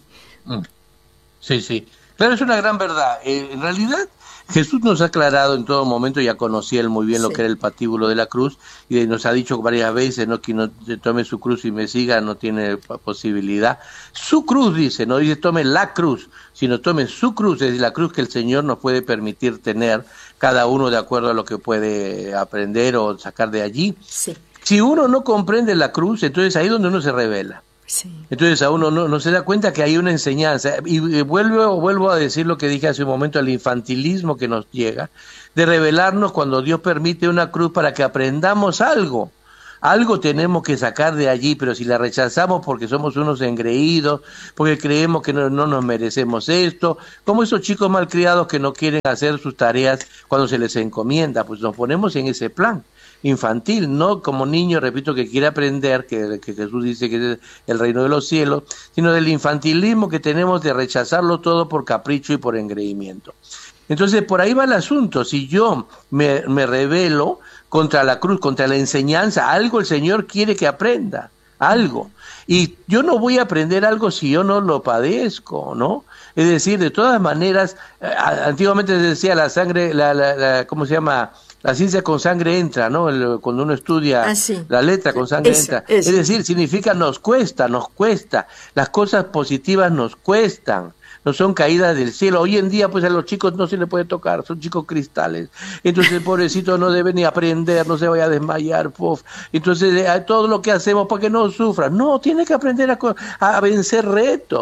Sí, sí, pero es una gran verdad. Eh, en realidad, Jesús nos ha aclarado en todo momento, ya conocía él muy bien lo sí. que era el patíbulo de la cruz, y nos ha dicho varias veces, no, que no tome su cruz y me siga, no tiene posibilidad. Su cruz, dice, no dice tome la cruz, sino tome su cruz, es decir, la cruz que el Señor nos puede permitir tener, cada uno de acuerdo a lo que puede aprender o sacar de allí. Sí. Si uno no comprende la cruz, entonces ahí es donde uno se revela. Sí. Entonces a uno no, no se da cuenta que hay una enseñanza, y, y vuelvo, vuelvo a decir lo que dije hace un momento, al infantilismo que nos llega, de revelarnos cuando Dios permite una cruz para que aprendamos algo. Algo tenemos que sacar de allí, pero si la rechazamos porque somos unos engreídos, porque creemos que no, no nos merecemos esto, como esos chicos malcriados que no quieren hacer sus tareas cuando se les encomienda, pues nos ponemos en ese plan infantil, no como niño, repito, que quiere aprender, que, que Jesús dice que es el reino de los cielos, sino del infantilismo que tenemos de rechazarlo todo por capricho y por engreimiento. Entonces, por ahí va el asunto. Si yo me, me rebelo contra la cruz, contra la enseñanza, algo el Señor quiere que aprenda, algo. Y yo no voy a aprender algo si yo no lo padezco, ¿no? Es decir, de todas maneras, antiguamente se decía la sangre, la, la, la ¿cómo se llama?, la ciencia con sangre entra, ¿no? El, cuando uno estudia ah, sí. la letra con sangre eso, entra. Eso. Es decir, significa nos cuesta, nos cuesta. Las cosas positivas nos cuestan. No son caídas del cielo. Hoy en día, pues a los chicos no se les puede tocar, son chicos cristales. Entonces el pobrecito no debe ni aprender, no se vaya a desmayar. Puff. Entonces eh, todo lo que hacemos para que no sufra. No, tiene que aprender a, a vencer retos.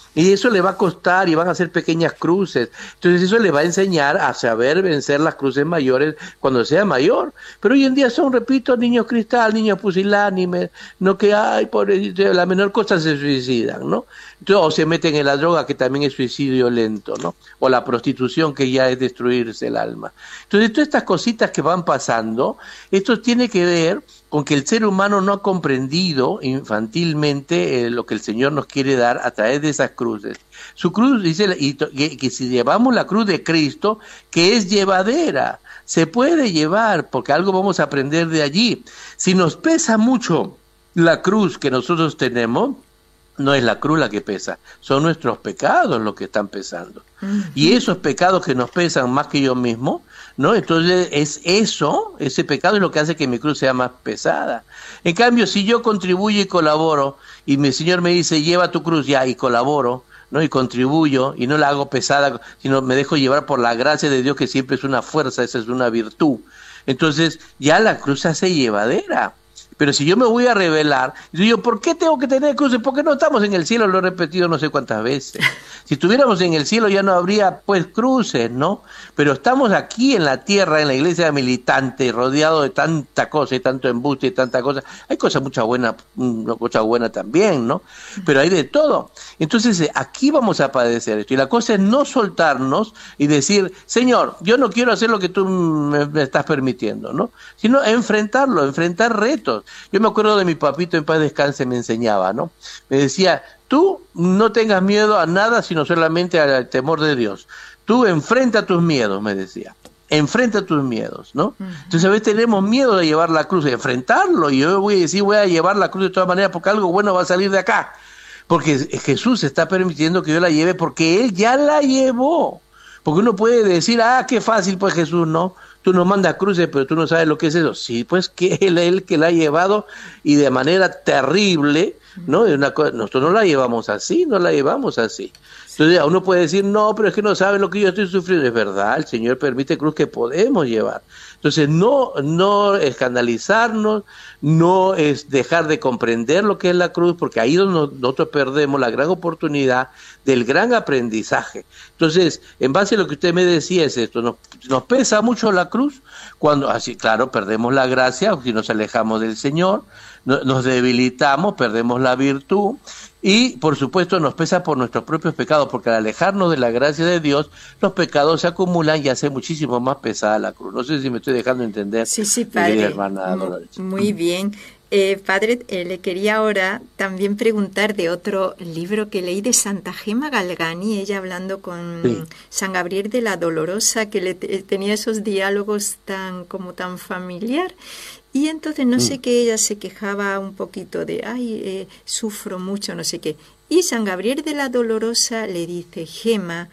Y eso le va a costar y van a hacer pequeñas cruces. Entonces eso le va a enseñar a saber vencer las cruces mayores cuando sea mayor. Pero hoy en día son, repito, niños cristal, niños pusilánimes, no que hay, por la menor cosa se suicidan, ¿no? Entonces, o se meten en la droga, que también es suicidio lento, ¿no? O la prostitución, que ya es destruirse el alma. Entonces todas estas cositas que van pasando, esto tiene que ver con que el ser humano no ha comprendido infantilmente eh, lo que el Señor nos quiere dar a través de esas cruces. Su cruz dice y, que, que si llevamos la cruz de Cristo, que es llevadera, se puede llevar, porque algo vamos a aprender de allí. Si nos pesa mucho la cruz que nosotros tenemos, no es la cruz la que pesa, son nuestros pecados los que están pesando. Uh-huh. Y esos pecados que nos pesan más que yo mismo, ¿no? Entonces es eso, ese pecado es lo que hace que mi cruz sea más pesada. En cambio, si yo contribuyo y colaboro, y mi Señor me dice, lleva tu cruz ya, y colaboro, ¿no? Y contribuyo, y no la hago pesada, sino me dejo llevar por la gracia de Dios, que siempre es una fuerza, esa es una virtud. Entonces ya la cruz se hace llevadera. Pero si yo me voy a rebelar, digo, ¿por qué tengo que tener cruces? Porque no estamos en el cielo, lo he repetido no sé cuántas veces. Si estuviéramos en el cielo ya no habría, pues, cruces, ¿no? Pero estamos aquí en la tierra, en la iglesia militante, rodeado de tanta cosa y tanto embuste y tanta cosa. Hay cosas muchas buenas, cosas buenas también, ¿no? Pero hay de todo. Entonces, aquí vamos a padecer esto. Y la cosa es no soltarnos y decir, Señor, yo no quiero hacer lo que tú me, me estás permitiendo, ¿no? Sino enfrentarlo, enfrentar retos. Yo me acuerdo de mi papito, en paz descanse, me enseñaba, ¿no? Me decía, tú no tengas miedo a nada, sino solamente al temor de Dios. Tú enfrenta tus miedos, me decía. Enfrenta tus miedos, ¿no? Uh-huh. Entonces a veces tenemos miedo de llevar la cruz, de enfrentarlo, y yo voy a decir, voy a llevar la cruz de todas maneras, porque algo bueno va a salir de acá. Porque Jesús está permitiendo que yo la lleve, porque Él ya la llevó. Porque uno puede decir, ah, qué fácil, pues Jesús, ¿no? Tú nos mandas cruces, pero tú no sabes lo que es eso. Sí, pues que él es el que la ha llevado, y de manera terrible, ¿no? Una cosa, nosotros no la llevamos así, no la llevamos así. Entonces uno puede decir, no, pero es que no sabe lo que yo estoy sufriendo. Es verdad, el Señor permite cruz que podemos llevar. Entonces no, no escandalizarnos, no es dejar de comprender lo que es la cruz, porque ahí es donde nosotros perdemos la gran oportunidad del gran aprendizaje. Entonces, en base a lo que usted me decía es esto, nos, nos pesa mucho la cruz, cuando así, claro, perdemos la gracia, si nos alejamos del Señor, no, nos debilitamos, perdemos la virtud, y por supuesto nos pesa por nuestros propios pecados, porque al alejarnos de la gracia de Dios, los pecados se acumulan y hace muchísimo más pesada la cruz. No sé si me estoy dejando entender. Sí, sí, padre. Hermana muy, muy bien. Eh, padre, eh, le quería ahora también preguntar de otro libro que leí de Santa Gema Galgani, ella hablando con sí. San Gabriel de la Dolorosa, que le te, tenía esos diálogos tan como tan familiar. Y entonces no mm. sé qué, ella se quejaba un poquito de, ay, eh, sufro mucho, no sé qué. Y San Gabriel de la Dolorosa le dice, Gema,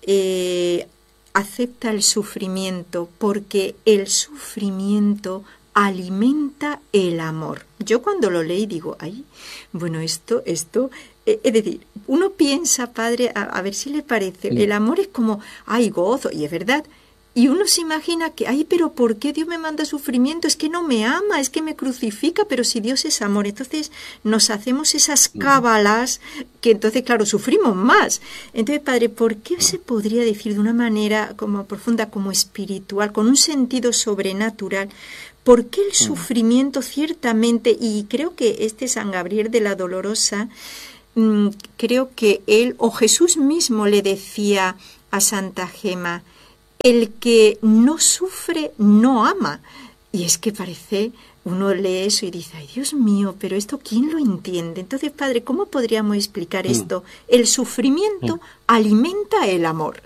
eh, acepta el sufrimiento, porque el sufrimiento alimenta el amor. Yo cuando lo leí digo, ay, bueno, esto, esto, eh, es decir, uno piensa, padre, a, a ver si le parece, sí. El amor es como, ay, gozo, y es verdad. Y uno se imagina que, ay, pero ¿por qué Dios me manda sufrimiento? Es que no me ama, es que me crucifica, pero si Dios es amor. Entonces nos hacemos esas cábalas que entonces, claro, sufrimos más. Entonces, padre, ¿por qué se podría decir de una manera como profunda, como espiritual, con un sentido sobrenatural? ¿Por qué el sufrimiento ciertamente? Y creo que este San Gabriel de la Dolorosa, mmm, creo que él o Jesús mismo le decía a Santa Gema, el que no sufre no ama. Y es que parece, uno lee eso y dice, ay, Dios mío, pero esto ¿quién lo entiende? Entonces, padre, ¿cómo podríamos explicar mm. esto? El sufrimiento mm. alimenta el amor.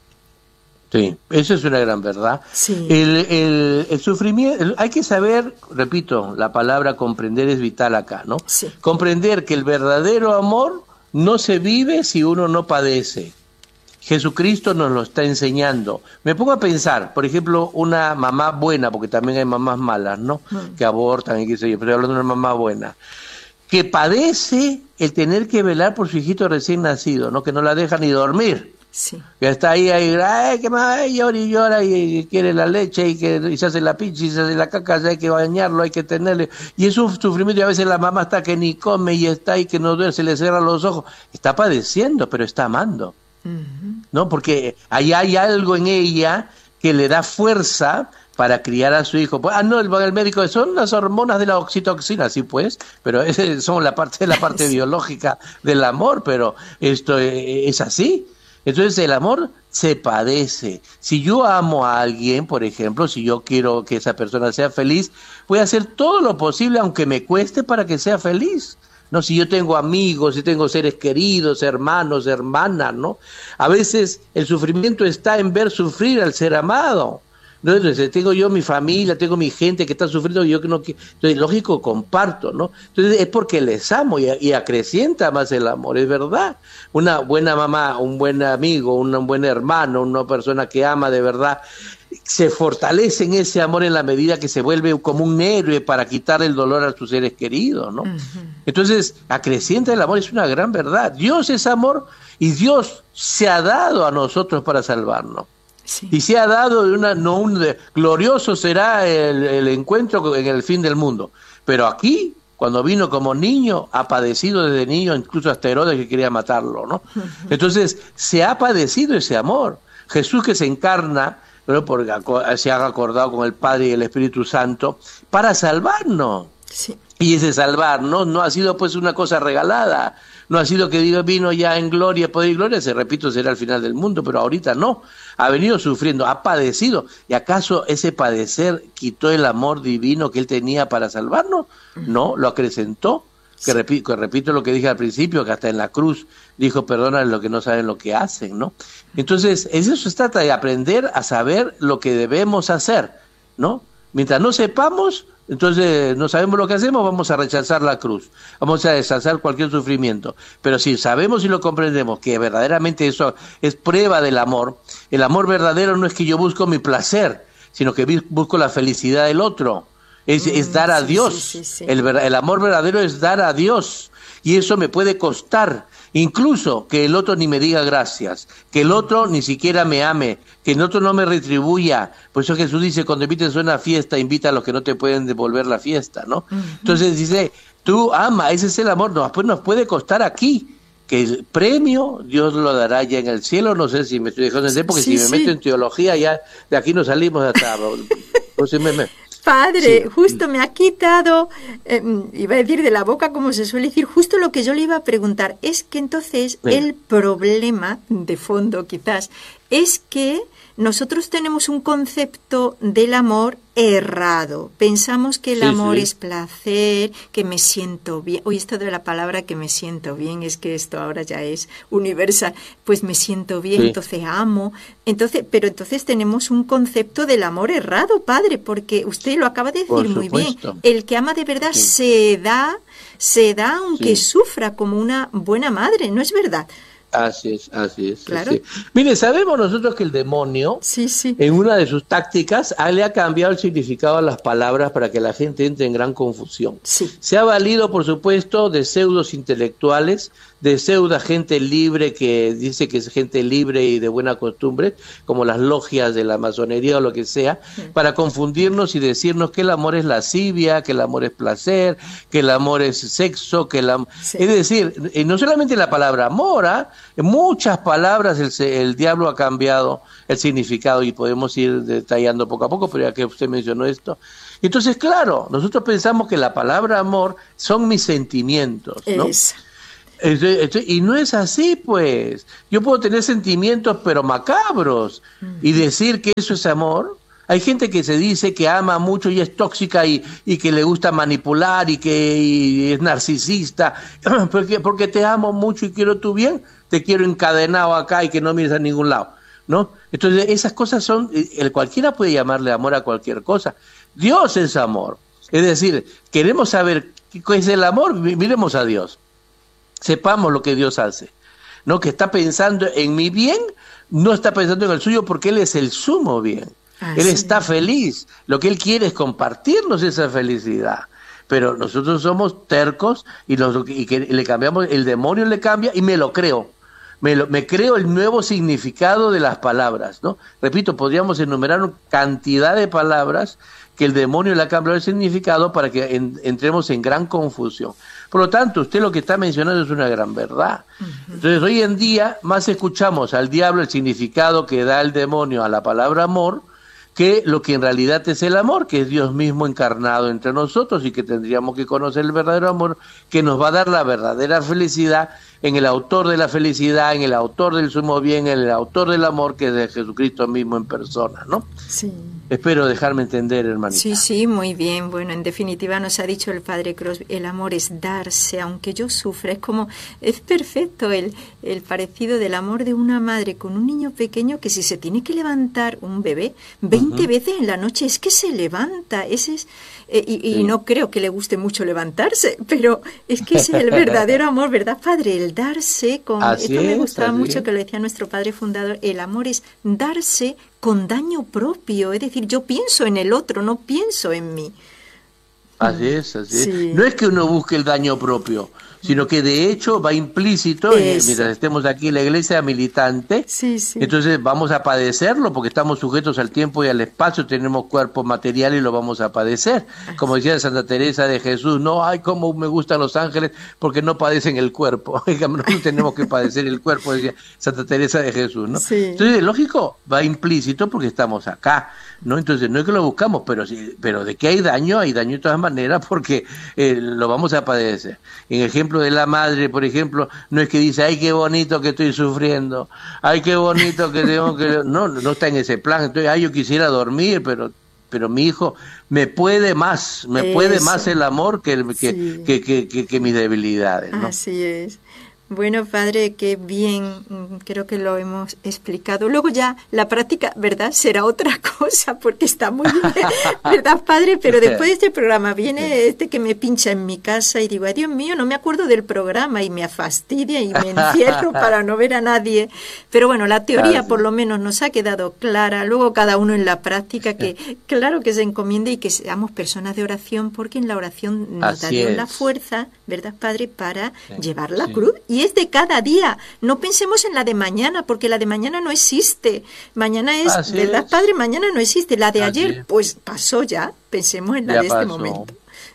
Sí, eso es una gran verdad. Sí. El, el, el sufrimiento, el, hay que saber, repito, la palabra comprender es vital acá, ¿no? Sí. Comprender que el verdadero amor no se vive si uno no padece. Jesucristo nos lo está enseñando. Me pongo a pensar, por ejemplo, una mamá buena, porque también hay mamás malas, ¿no? Mm. Que abortan y qué sé yo, pero estoy hablando de una mamá buena, que padece el tener que velar por su hijito recién nacido, ¿no? Que no la deja ni dormir. Sí. Que está ahí, ahí, ay, que más, ay, llora y llora y, y quiere la leche y que y se hace la pinche y se hace la caca, hay que bañarlo, hay que tenerle. Y es un sufrimiento y a veces la mamá está que ni come y está ahí que no duerme, se le cierran los ojos. Está padeciendo, pero está amando. Uh-huh. ¿No? Porque ahí hay algo en ella que le da fuerza para criar a su hijo. Pues, ah, no, el, el médico, son las hormonas de la oxitocina, sí pues, pero ese son la parte, la parte sí. biológica del amor, pero esto es así. Entonces el amor se padece. Si yo amo a alguien, por ejemplo, si yo quiero que esa persona sea feliz, voy a hacer todo lo posible, aunque me cueste, para que sea feliz. No, si yo tengo amigos, si tengo seres queridos, hermanos, hermanas, ¿no? A veces el sufrimiento está en ver sufrir al ser amado. ¿No? Entonces tengo yo mi familia, tengo mi gente que está sufriendo, yo que no quiero, entonces lógico comparto, ¿no? Entonces es porque les amo y, y acrecienta más el amor, es verdad. Una buena mamá, un buen amigo, un, un buen hermano, una persona que ama de verdad, se fortalece en ese amor en la medida que se vuelve como un héroe para quitar el dolor a sus seres queridos, ¿no? Uh-huh. Entonces acrecienta el amor, es una gran verdad. Dios es amor y Dios se ha dado a nosotros para salvarnos. Sí. Y se ha dado una, no un glorioso será el, el encuentro en el fin del mundo. Pero aquí, cuando vino como niño, ha padecido desde niño, incluso hasta Herodes que quería matarlo, ¿no? Uh-huh. Entonces, se ha padecido ese amor. Jesús que se encarna, ¿no? Porque se ha acordado con el Padre y el Espíritu Santo, para salvarnos. Sí. Y ese salvarnos no ha sido pues una cosa regalada. No ha sido que Dios vino ya en gloria, poder y gloria, se repito, será el final del mundo, pero ahorita no. Ha venido sufriendo, ha padecido. ¿Y acaso ese padecer quitó el amor divino que Él tenía para salvarnos? No, lo acrecentó. Que repito, que repito lo que dije al principio, que hasta en la cruz dijo, perdónale lo que no saben lo que hacen, ¿no? Entonces, eso se trata de aprender a saber lo que debemos hacer, ¿no? Mientras no sepamos, entonces no sabemos lo que hacemos, vamos a rechazar la cruz, vamos a rechazar cualquier sufrimiento. Pero si sabemos y lo comprendemos que verdaderamente eso es prueba del amor, el amor verdadero no es que yo busco mi placer, sino que busco la felicidad del otro, es, mm, es dar a sí, Dios, sí, sí, sí. El, el amor verdadero es dar a Dios, y eso me puede costar, incluso que el otro ni me diga gracias, que el otro ni siquiera me ame, que el otro no me retribuya. Por eso Jesús dice, cuando invites a una fiesta, invita a los que no te pueden devolver la fiesta, ¿no? Uh-huh. Entonces dice, tú ama, ese es el amor, no, después nos puede costar aquí, que el premio Dios lo dará ya en el cielo. No sé si me estoy dejando entender, porque sí, si me sí. meto en teología ya de aquí no salimos hasta... pues, me, me, Padre, sí. justo me ha quitado, eh, iba a decir de la boca, como se suele decir, justo lo que yo le iba a preguntar. Es que entonces sí. el problema de fondo quizás es que nosotros tenemos un concepto del amor errado. Pensamos que el sí, amor sí. es placer, que me siento bien. Oye, esto de la palabra que me siento bien, es que esto ahora ya es universal. Pues me siento bien, sí. entonces amo. Entonces, pero entonces tenemos un concepto del amor errado, Padre, porque usted lo acaba de decir muy bien. El que ama de verdad sí. se da, se da aunque sí. sufra, como una buena madre, ¿no es verdad? Así es, así es. Claro. Así es. Mire, sabemos nosotros que el demonio, sí, sí. en una de sus tácticas, le ha cambiado el significado a las palabras para que la gente entre en gran confusión. Sí. Se ha valido, por supuesto, de pseudos intelectuales, de pseudo gente libre que dice que es gente libre y de buena costumbre, como las logias de la masonería o lo que sea, sí. para confundirnos y decirnos que el amor es lascivia, que el amor es placer, que el amor es sexo, que el am... sí. Es decir, no solamente la palabra amor, ¿eh? En muchas palabras el, el diablo ha cambiado el significado y podemos ir detallando poco a poco, pero ya que usted mencionó esto. Entonces, claro, nosotros pensamos que la palabra amor son mis sentimientos, ¿no? Es. Y no es así, pues. Yo puedo tener sentimientos, pero macabros, uh-huh. y decir que eso es amor. Hay gente que se dice que ama mucho y es tóxica y, y que le gusta manipular y que y es narcisista, porque, porque te amo mucho y quiero tu bien, te quiero encadenado acá y que no mires a ningún lado, ¿no? Entonces esas cosas son, el cualquiera puede llamarle amor a cualquier cosa. Dios es amor. Es decir, queremos saber qué es el amor, miremos a Dios. Sepamos lo que Dios hace, ¿no? Que está pensando en mi bien, no está pensando en el suyo porque Él es el sumo bien. Ah, Él sí. está feliz, lo que Él quiere es compartirnos esa felicidad, pero nosotros somos tercos y, los, y que le cambiamos, el demonio le cambia y me lo creo. me, lo, me creo el nuevo significado de las palabras, ¿no? Repito, podríamos enumerar una cantidad de palabras que el demonio le ha cambiado el significado para que en, entremos en gran confusión. Por lo tanto, usted lo que está mencionando es una gran verdad. Uh-huh. Entonces, hoy en día más escuchamos al diablo el significado que da el demonio a la palabra amor, que lo que en realidad es el amor, que es Dios mismo encarnado entre nosotros y que tendríamos que conocer el verdadero amor, que nos va a dar la verdadera felicidad en el autor de la felicidad, en el autor del sumo bien, en el autor del amor, que es de Jesucristo mismo en persona, ¿no? Sí. Espero dejarme entender, hermanita. Sí, sí, muy bien. Bueno, en definitiva nos ha dicho el Padre Crosby, el amor es darse, aunque yo sufra. Es como, es perfecto el, el parecido del amor de una madre con un niño pequeño que si se tiene que levantar un bebé veinte uh-huh. veces en la noche, es que se levanta. Ese es, eh, y, y sí. no creo que le guste mucho levantarse, pero es que ese es el verdadero amor, ¿verdad, Padre? El darse, con así esto me gustaba es, mucho que lo decía nuestro Padre Fundador, el amor es darse con daño propio, es decir, yo pienso en el otro, no pienso en mí. Así es, así sí. es. No es que uno busque el daño propio, sino que de hecho va implícito, en, mientras estemos aquí en la iglesia militante, sí, sí. entonces vamos a padecerlo porque estamos sujetos al tiempo y al espacio, tenemos cuerpo material y lo vamos a padecer. Como decía Santa Teresa de Jesús, no, ay, cómo me gustan los ángeles porque no padecen el cuerpo. No tenemos que padecer el cuerpo, decía Santa Teresa de Jesús, ¿no? Sí. Entonces, lógico, va implícito porque estamos acá, ¿no? Entonces, no es que lo buscamos, pero sí, pero de que hay daño, hay daño de todas maneras porque eh, lo vamos a padecer. En ejemplo de la madre, por ejemplo, no es que dice, ay, qué bonito que estoy sufriendo, ay, qué bonito que tengo que... No, no está en ese plan. Entonces, ay, yo quisiera dormir, pero pero mi hijo me puede más, me Eso. puede más el amor que, el, que, sí. que, que, que, que mis debilidades, ¿no? Así es. Bueno, Padre, qué bien, creo que lo hemos explicado. Luego ya la práctica, ¿verdad?, será otra cosa, porque está muy bien, ¿verdad, Padre? Pero después de este programa viene este que me pincha en mi casa y digo, ay, Dios mío, no me acuerdo del programa y me fastidia y me encierro para no ver a nadie. Pero bueno, la teoría por lo menos nos ha quedado clara. Luego cada uno en la práctica, que claro que se encomiende y que seamos personas de oración, porque en la oración nos da Dios la fuerza, ¿verdad, Padre?, para sí, llevar la sí. cruz. Y es de cada día. No pensemos en la de mañana, porque la de mañana no existe. Mañana es, Así ¿verdad, es. Padre? Mañana no existe. La de Así ayer, es. pues pasó ya. Pensemos en la ya de pasó. este momento.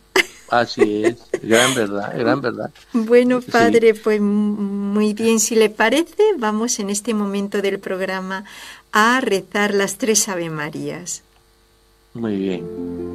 Así es. Gran verdad, gran verdad. Bueno, Padre, sí. pues muy bien. Si le parece, vamos en este momento del programa a rezar las tres Ave Marías. Muy bien.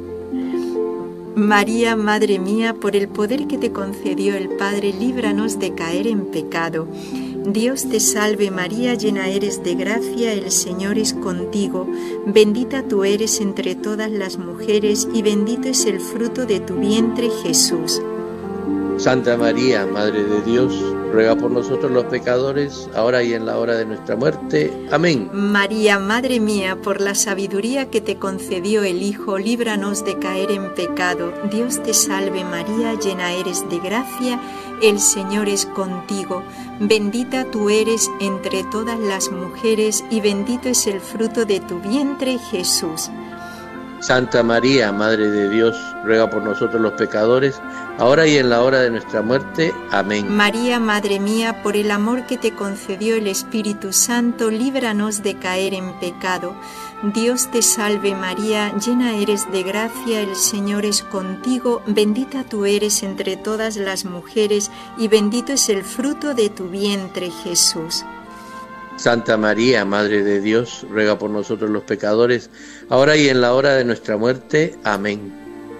María, Madre mía, por el poder que te concedió el Padre, líbranos de caer en pecado. Dios te salve María, llena eres de gracia, el Señor es contigo. Bendita tú eres entre todas las mujeres y bendito es el fruto de tu vientre, Jesús. Santa María, Madre de Dios, ruega por nosotros los pecadores, ahora y en la hora de nuestra muerte. Amén. María, Madre mía, por la sabiduría que te concedió el Hijo, líbranos de caer en pecado. Dios te salve María, llena eres de gracia, el Señor es contigo. Bendita tú eres entre todas las mujeres y bendito es el fruto de tu vientre, Jesús. Santa María, Madre de Dios, ruega por nosotros los pecadores, ahora y en la hora de nuestra muerte. Amén. María, Madre mía, por el amor que te concedió el Espíritu Santo, líbranos de caer en pecado. Dios te salve María, llena eres de gracia, el Señor es contigo, bendita tú eres entre todas las mujeres y bendito es el fruto de tu vientre, Jesús. Santa María, Madre de Dios, ruega por nosotros los pecadores, ahora y en la hora de nuestra muerte. Amén.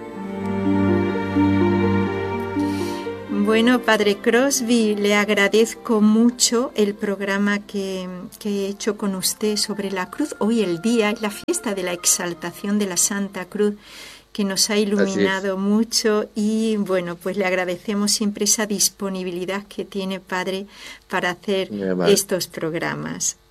Bueno, Padre Crosby, le agradezco mucho el programa que, que he hecho con usted sobre la cruz. Hoy el día es la fiesta de la exaltación de la Santa Cruz, que nos ha iluminado mucho y bueno, pues le agradecemos siempre esa disponibilidad que tiene, Padre, para hacer estos programas.